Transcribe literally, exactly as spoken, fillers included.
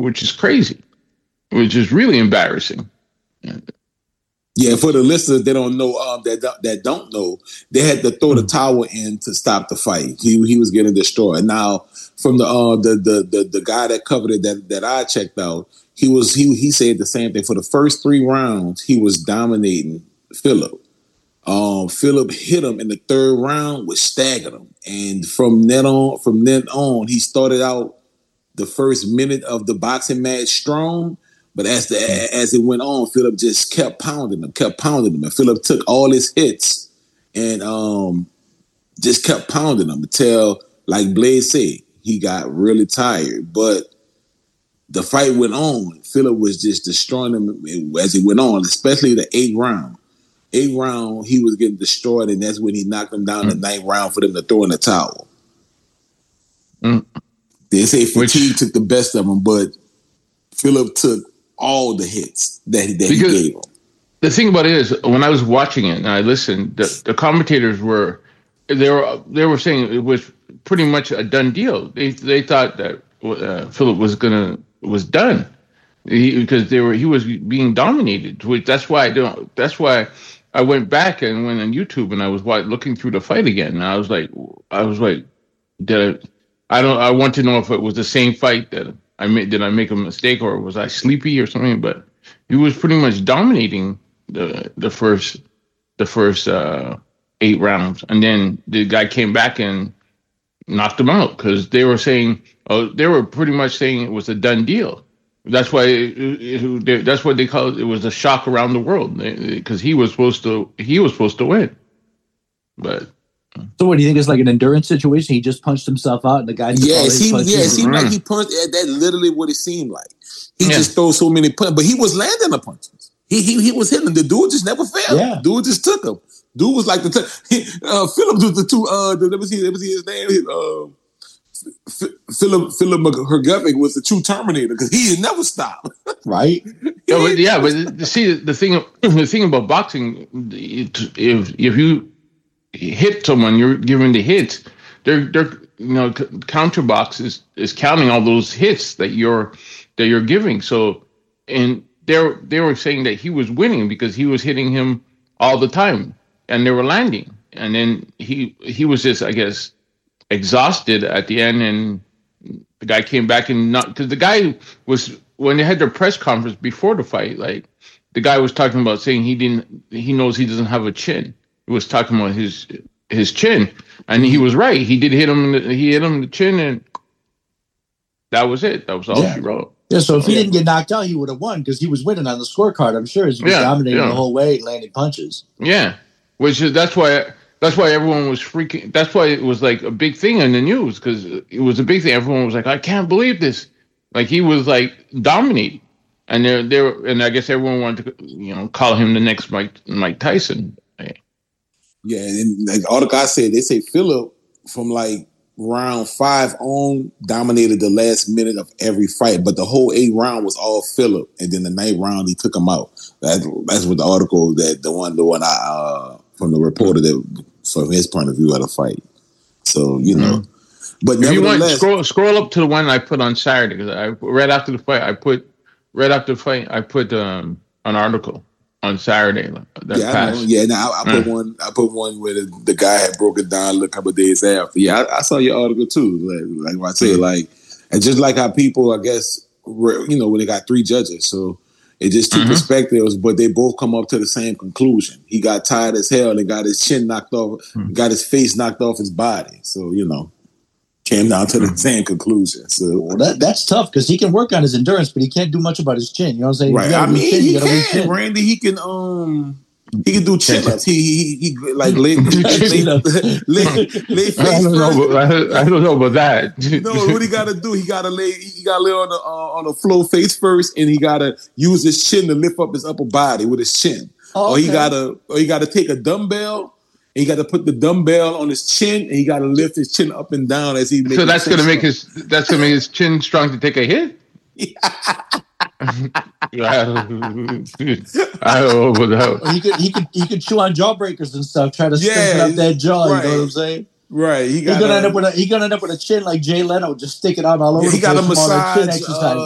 which is crazy, which is really embarrassing. Yeah, for the listeners, they don't know um, that that don't know, they had to throw the towel in to stop the fight. He he was getting destroyed. Now, from the uh, the, the the the guy that covered it that, that I checked out, he was he he said the same thing. For the first three rounds, he was dominating Philip. Um, Philip hit him in the third round, which staggered him, and from then on, from then on, he started out the first minute of the boxing match strong. But as the as it went on, Philip just kept pounding him, kept pounding him. And Philip took all his hits and um, just kept pounding him until, like Blaze said, he got really tired. But the fight went on. Philip was just destroying him as it went on, especially the eighth round. Eighth round, he was getting destroyed, and that's when he knocked him down mm. the ninth round for them to throw in the towel. Mm. They say fatigue Which, took the best of him, but Philip took all the hits that, that he gave him. The thing about it is, when I was watching it and I listened, the, the commentators were they were they were saying it was pretty much a done deal. They they thought that uh, Philip was gonna was done he, because they were he was being dominated. Which that's why I don't. That's why I went back and went on YouTube and I was looking through the fight again. And I was like, I was like, did I? I don't. I want to know if it was the same fight that. I made, did I make a mistake or was I sleepy or something? But he was pretty much dominating the the first the first uh, eight rounds, and then the guy came back and knocked him out because they were saying, oh, they were pretty much saying it was a done deal. That's why it, it, that's what they call it. It was a shock around the world because he was supposed to he was supposed to win, but. So what do you think? It's like an endurance situation? He just punched himself out, and the guy. Yeah, it seemed, yeah, it seemed like he punched. That's literally what it seemed like. He yeah. just threw so many punches, but he was landing the punches. He he he was hitting. The dude just never failed. Yeah. Dude just took him. Dude was like the he, uh, Philip was the two. Uh, the, let me see. Let me see his name. His, uh, Philip Philip McGurvick was the true Terminator because he never stopped. Right? yeah, but, yeah, but see the thing. The thing about boxing, if if you hit someone, you're giving the hits. They're they're you know counterbox is, is counting all those hits that you're that you're giving. So and they they were saying that he was winning because he was hitting him all the time and they were landing. And then he he was just I guess exhausted at the end, and the guy came back and not because the guy was when they had their press conference before the fight, like the guy was talking about saying he didn't he knows he doesn't have a chin. He was talking about his his chin, and he was right. He did hit him. In the, he hit him in the chin, and that was it. That was all yeah. she wrote. Yeah. So if he yeah. didn't get knocked out, he would have won because he was winning on the scorecard. I'm sure he was yeah, dominating yeah. the whole way, landing punches. Yeah, which is that's why that's why everyone was freaking. That's why it was like a big thing in the news because it was a big thing. Everyone was like, "I can't believe this!" Like he was like dominating, and there there and I guess everyone wanted to you know call him the next Mike Mike Tyson. Yeah, and like all the guys said, they say Philip from like round five on dominated the last minute of every fight, but the whole eighth round was all Philip, and then the ninth round he took him out. That, that's what the article that the one the one I uh, from the reporter that from his point of view of the fight. So you know, mm-hmm. but if you want scroll scroll up to the one I put on Saturday because I right after the fight I put right after the fight I put um, an article. On Saturday, that yeah, passed. I yeah. Now I, I put mm. one. I put one where the, the guy had broken down a couple of days after. Yeah, I, I saw your article too. Like, like I say, mm. like, and just like how people, I guess, were, you know, when they got three judges, so it just two mm-hmm. perspectives, but they both come up to the same conclusion. He got tired as hell and got his chin knocked off, mm. got his face knocked off his body. So you know. Came down to the same conclusion. So well, that that's tough because he can work on his endurance, but he can't do much about his chin. You know what I'm saying? Right. I mean, chin, he can. Randy, he can. Um, he can do chin ups. He, he he he like lay lay lay lay face. I don't know. I, I don't know about that. No, what he got to do? He got to lay. He got to lay on the uh, on the floor face first, and he got to use his chin to lift up his upper body with his chin. Oh, okay. Or he got to or he got to take a dumbbell. He got to put the dumbbell on his chin, and he got to lift his chin up and down as he. So that's going to make his that's going to make his chin strong to take a hit. I don't know about that. He could he could he could chew on jawbreakers and stuff, try to strengthen yeah, up that jaw. Right. You know what I'm saying? Right. He he's gonna end up with a he gonna end up with a chin like Jay Leno, just sticking out all over. Yeah, he the place got a massage. Chin exercise. Uh,